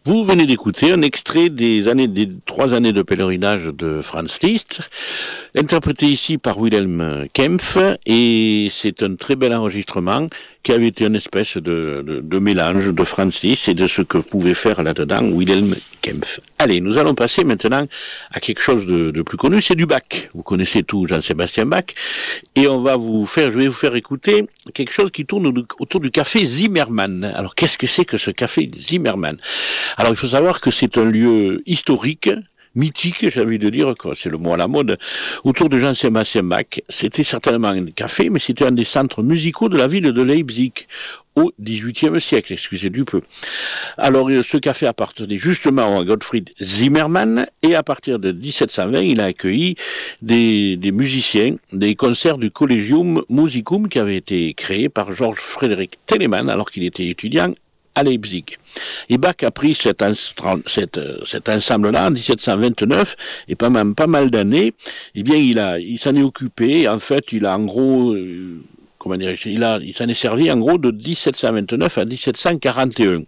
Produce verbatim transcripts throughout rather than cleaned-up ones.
Vous venez d'écouter un extrait des années, des trois années de pèlerinage de Franz Liszt, interprété ici par Wilhelm Kempff, et c'est un très bel enregistrement qui avait été une espèce de, de, de mélange de Franz Liszt et de ce que pouvait faire là-dedans Wilhelm Kempff. Allez, nous allons passer maintenant à quelque chose de, de plus connu, c'est du Bach. Vous connaissez tout Jean-Sébastien Bach, et on va vous faire, je vais vous faire écouter quelque chose qui tourne autour du café Zimmermann. Alors, qu'est-ce que c'est que ce café Zimmermann? Alors, il faut savoir que c'est un lieu historique, mythique, j'ai envie de dire, c'est le mot à la mode, autour de Jean-Sébastien Bach. C'était certainement un café, mais c'était un des centres musicaux de la ville de Leipzig, au dix-huitième siècle, excusez du peu. Alors, ce café appartenait justement à Gottfried Zimmermann, et à partir de dix-sept cent vingt, il a accueilli des, des musiciens, des concerts du Collegium Musicum qui avaient été créés par Georges Frédéric Telemann, alors qu'il était étudiant à Leipzig. Et Bach a pris cet, cet, cet ensemble-là en dix-sept cent vingt-neuf, et pas même pas mal d'années, eh bien, il a, il s'en est occupé. En fait, il a en gros, euh, comment dire, il a, il s'en est servi en gros de dix-sept cent vingt-neuf à dix-sept cent quarante et un.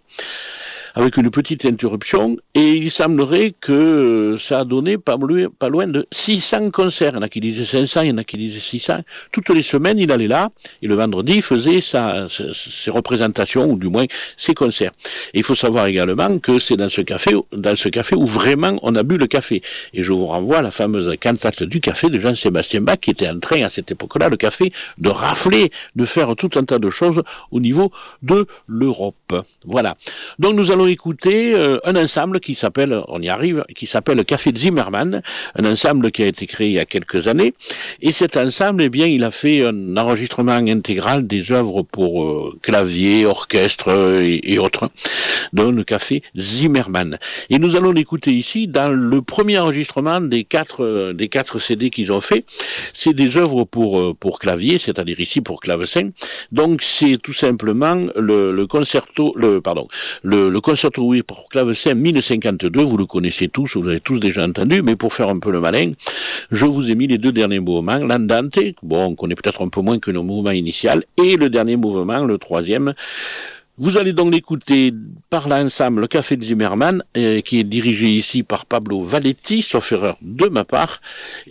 Avec une petite interruption, et il semblerait que ça a donné pas loin, pas loin de six cents concerts. Il y en a qui disaient cinq cents, il y en a qui disaient six cents. Toutes les semaines, il allait là, et le vendredi, il faisait sa, ses représentations, ou du moins ses concerts. Et il faut savoir également que c'est dans ce café, dans ce café où vraiment on a bu le café. Et je vous renvoie à la fameuse cantate du café de Jean-Sébastien Bach, qui était en train, à cette époque-là, le café, de rafler, de faire tout un tas de choses au niveau de l'Europe. Voilà. Donc nous allons écouter euh, un ensemble qui s'appelle, on y arrive, qui s'appelle Café Zimmermann, un ensemble qui a été créé il y a quelques années, et cet ensemble, eh bien, il a fait un enregistrement intégral des œuvres pour euh, clavier, orchestre euh, et, et autres, dans le Café Zimmermann. Et nous allons l'écouter ici dans le premier enregistrement des quatre, euh, des quatre C D qu'ils ont fait. C'est des œuvres pour, euh, pour clavier, c'est-à-dire ici pour clavecin. Donc c'est tout simplement le, le concerto, le, pardon, le, le concerto oui, pour clavecin mille cinquante-deux, vous le connaissez tous, vous l'avez tous déjà entendu, mais pour faire un peu le malin, je vous ai mis les deux derniers mouvements, l'andante, bon, on connaît peut-être un peu moins que le mouvement initial, et le dernier mouvement, le troisième. Vous allez donc l'écouter par l'ensemble Café de Zimmermann, euh, qui est dirigé ici par Pablo Valetti, sauf erreur de ma part.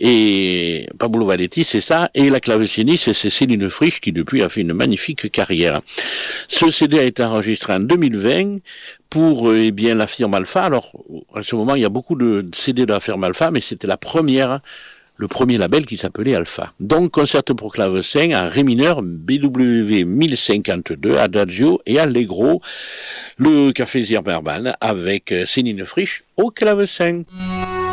Et Pablo Valetti, c'est ça. Et la claveciniste, c'est Céline Frisch, qui depuis a fait une magnifique carrière. Ce C D a été enregistré en deux mille vingt pour euh, eh bien la firme Alpha. Alors, à ce moment, il y a beaucoup de C D de la firme Alpha, mais c'était la première... le premier label qui s'appelait Alpha. Donc, concerto pour clavecin en ré mineur, B W V mille cinquante-deux, Adagio et Allegro, le Café Zimmermann avec Céline Frisch au clavecin.